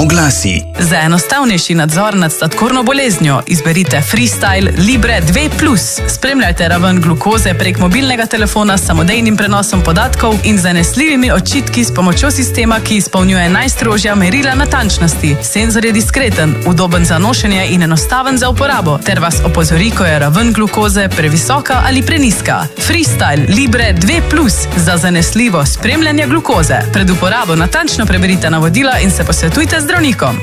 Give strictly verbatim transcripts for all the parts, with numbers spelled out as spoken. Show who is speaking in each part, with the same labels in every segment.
Speaker 1: oglasi.
Speaker 2: Za enostavnejši nadzor nad sladkorno boleznjo izberite Freestyle Libre dva plus. Spremljajte raven glukoze prek mobilnega telefona s samodejnim prenosom podatkov in zanesljivimi očitki s pomočjo sistema, ki izpolnjuje najstrožja merila natančnosti. Senzor je diskreten, udoben za nošenje in enostaven za uporabo, ter vas opozori, ko je raven glukoze previsoka ali preniska. Freestyle Libre dva plus za zanesljivo spremljanje glukoze. Pred uporabo natančno preberite navodila in se posvetujte z zdravnikom.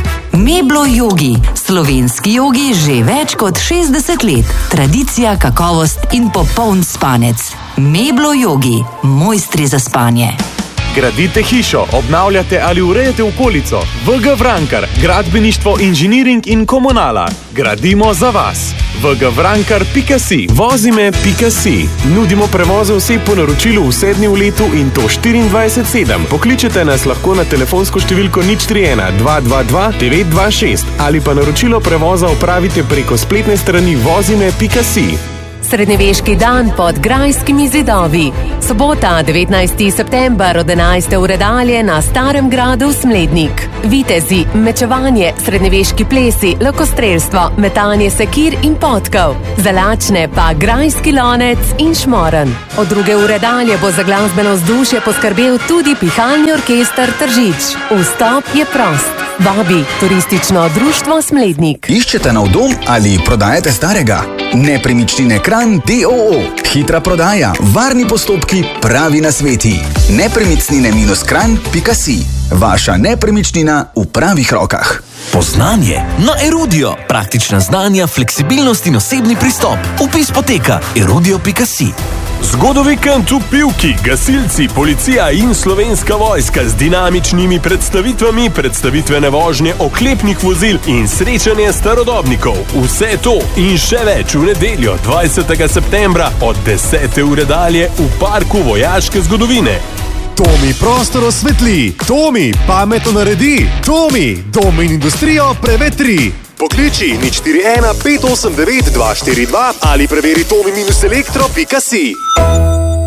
Speaker 3: Meblo Yogi. Slovenski jogi že več kot šestdeset let. Tradicija, kakovost in popoln spanec. Meblo Yogi. Mojstri za spanje.
Speaker 4: Gradite hišo, obnavljate ali urejate okolico. V G Vrankar, gradbeništvo, inženiring in komunala. Gradimo za vas. v g vrankar pika si. Vozime pika si. Nudimo prevoze oseb po naročilu vse dni v letu in to štiriindvajset sedem. Pokličete nas lahko na telefonsko številko nič tri ena dva dva dva devet dva šest ali pa naročilo prevoza opravite preko spletne strani vozime pika si.
Speaker 5: Srednjeveški dan pod Grajskimi zidovi. Sobota, devetnajsti september od enajste ure dalje na Starem gradu Smlednik. Vitezi, mečevanje, srednjeveški plesi, lokostrelstvo, metanje sekir in potkov. Za lačne pa grajski lonec in šmoren. Od druge ure dalje bo za glasbeno vzdušje poskrbel tudi pihalni orkester Tržič. Vstop je prost. Vabi Turistično društvo Smlednik.
Speaker 1: Iščete nov dom ali prodajate starega? Nepremičnine Kranj d o o. Hitra prodaja, varni postopki, pravi nasveti. Nepremičnine minus kranj pika si. Vaša nepremičnina v pravih rokah.
Speaker 6: Poznanje na Erudio. Praktična znanja, fleksibilnost in osebni pristop. Vpis poteka erudio pika si.
Speaker 4: Zgodovikend v Pivki, gasilci, policija in Slovenska vojska z dinamičnimi predstavitvami, predstavitvene vožnje oklepnih vozil in srečanje starodobnikov. Vse to in še več v nedeljo, dvajsetega septembra od desete ure dalje v Parku vojaške zgodovine.
Speaker 7: Tomi prostor osvetli, Tomi pametno naredi, Tomi dom in industrijo prevetri. Pokliči nič štiri ena pet osem devet dva štiri dva ali preveri tomi minus elektro pika si.